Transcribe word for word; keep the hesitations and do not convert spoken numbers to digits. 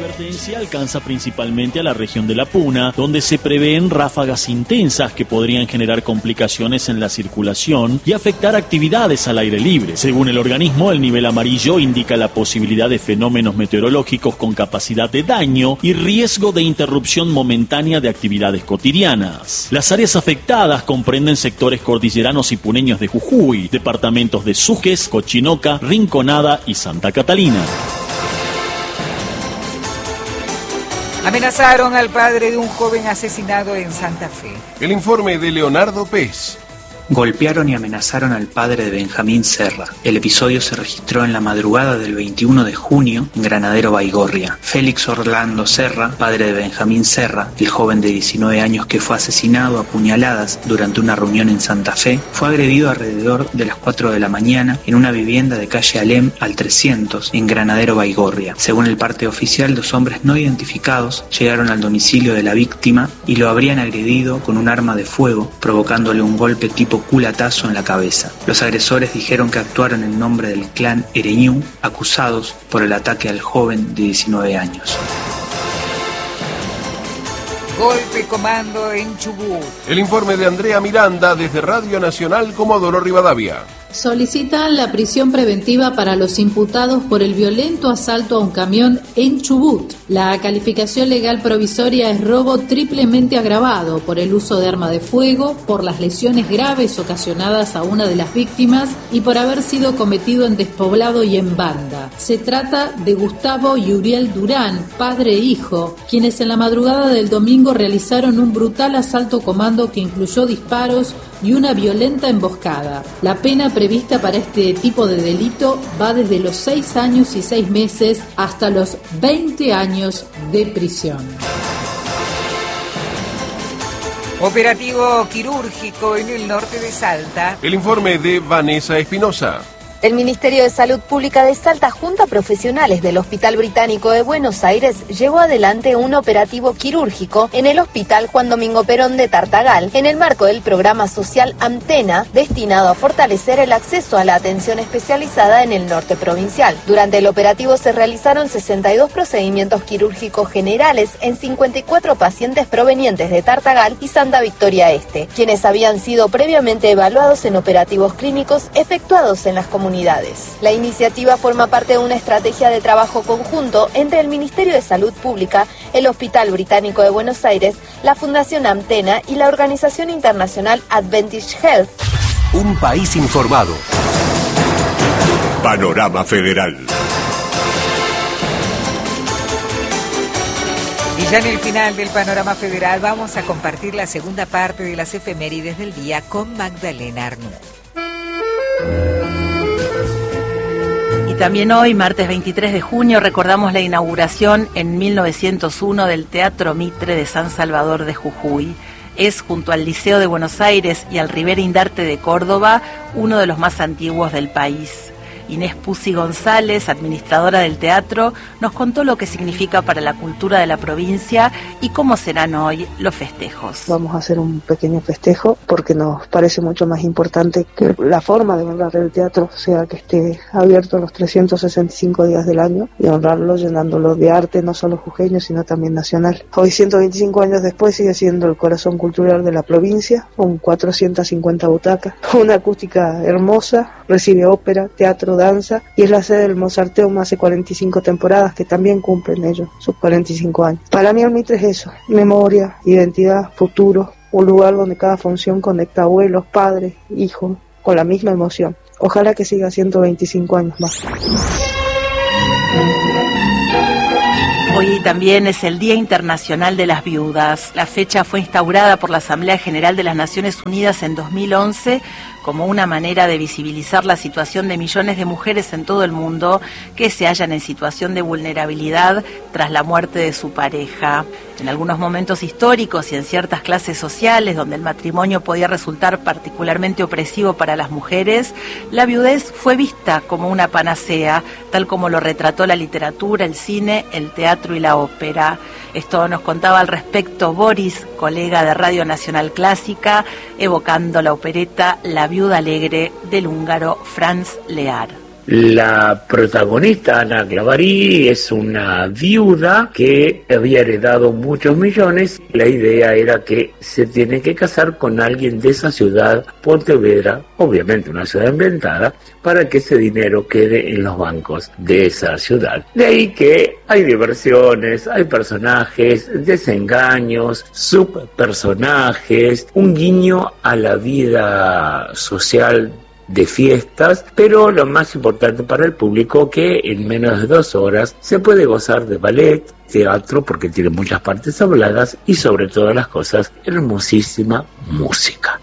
advertencia alcanza principalmente a la región de la Puna, donde se prevén ráfagas intensas que podrían generar complicaciones en la circulación y afectar actividades al aire libre. Según el organismo, el nivel amarillo indica la posibilidad de fenómenos meteorológicos con capacidad de daño y riesgo de interrupción momentánea de actividades cotidianas. Las áreas afectadas comprenden sectores cordilleranos y puneños de Jujuy, departamentos de Suques, Cochinoca, Rinconada y Santa Catalina. Amenazaron al padre de un joven asesinado en Santa Fe. El informe de Leonardo Pez. Golpearon y amenazaron al padre de Benjamín Serra. El episodio se registró en la madrugada del veintiuno de junio en Granadero Baigorria. Félix Orlando Serra, padre de Benjamín Serra, el joven de diecinueve años que fue asesinado a puñaladas durante una reunión en Santa Fe, fue agredido alrededor de las cuatro de la mañana en una vivienda de calle Alem al trescientos en Granadero Baigorria. Según el parte oficial, dos hombres no identificados llegaron al domicilio de la víctima y lo habrían agredido con un arma de fuego, provocándole un golpe tipo culatazo en la cabeza. Los agresores dijeron que actuaron en nombre del clan Ereñú, acusados por el ataque al joven de diecinueve años. Golpe comando en Chubut. El informe de Andrea Miranda desde Radio Nacional Comodoro Rivadavia. Solicitan la prisión preventiva para los imputados por el violento asalto a un camión en Chubut. La calificación legal provisoria es robo triplemente agravado por el uso de arma de fuego, por las lesiones graves ocasionadas a una de las víctimas y por haber sido cometido en despoblado y en banda. Se trata de Gustavo y Uriel Durán, padre e hijo, quienes en la madrugada del domingo realizaron un brutal asalto comando que incluyó disparos y una violenta emboscada. La pena prevista para este tipo de delito va desde los seis años y seis meses hasta los veinte años de prisión. Operativo quirúrgico en el norte de Salta. El informe de Vanessa Espinosa. El Ministerio de Salud Pública de Salta, junto a profesionales del Hospital Británico de Buenos Aires, llevó adelante un operativo quirúrgico en el Hospital Juan Domingo Perón de Tartagal, en el marco del programa social Antena, destinado a fortalecer el acceso a la atención especializada en el norte provincial. Durante el operativo se realizaron sesenta y dos procedimientos quirúrgicos generales en cincuenta y cuatro pacientes provenientes de Tartagal y Santa Victoria Este, quienes habían sido previamente evaluados en operativos clínicos efectuados en las comunidades. La iniciativa forma parte de una estrategia de trabajo conjunto entre el Ministerio de Salud Pública, el Hospital Británico de Buenos Aires, la Fundación Antena y la organización internacional Advantage Health. Un país informado. Panorama Federal. Y ya en el final del Panorama Federal vamos a compartir la segunda parte de las efemérides del día con Magdalena Arnú. Y también hoy, martes veintitrés de junio, recordamos la inauguración en mil novecientos uno del Teatro Mitre de San Salvador de Jujuy. Es, junto al Liceo de Buenos Aires y al Rivera Indarte de Córdoba, uno de los más antiguos del país. Inés Pusi González, administradora del teatro, nos contó lo que significa para la cultura de la provincia y cómo serán hoy los festejos. Vamos a hacer un pequeño festejo porque nos parece mucho más importante que la forma de honrar el teatro sea que esté abierto los trescientos sesenta y cinco días del año y honrarlo llenándolo de arte, no solo jujeño sino también nacional. Hoy, ciento veinticinco años después, sigue siendo el corazón cultural de la provincia, con cuatrocientas cincuenta butacas, una acústica hermosa, recibe ópera, teatro, danza y es la sede del Mozarteum hace cuarenta y cinco temporadas que también cumplen ellos sus cuarenta y cinco años. Para mí el Mitre es eso, memoria, identidad, futuro, un lugar donde cada función conecta abuelos, padres, hijos, con la misma emoción. Ojalá que siga ciento veinticinco años más. Hoy también es el Día Internacional de las Viudas. La fecha fue instaurada por la Asamblea General de las Naciones Unidas en dos mil once como una manera de visibilizar la situación de millones de mujeres en todo el mundo que se hallan en situación de vulnerabilidad tras la muerte de su pareja. En algunos momentos históricos y en ciertas clases sociales donde el matrimonio podía resultar particularmente opresivo para las mujeres, la viudez fue vista como una panacea, tal como lo retrató la literatura, el cine, el teatro y la ópera. Esto nos contaba al respecto Boris, colega de Radio Nacional Clásica, evocando la opereta La Viuda Alegre del húngaro Franz Lear. La protagonista, Ana Clavarí, es una viuda que había heredado muchos millones. La idea era que se tiene que casar con alguien de esa ciudad, Pontevedra, obviamente una ciudad inventada, para que ese dinero quede en los bancos de esa ciudad. De ahí que hay diversiones, hay personajes, desengaños, subpersonajes, un guiño a la vida social de fiestas, pero lo más importante para el público, que en menos de dos horas se puede gozar de ballet, teatro, porque tiene muchas partes habladas, y sobre todas las cosas, hermosísima música.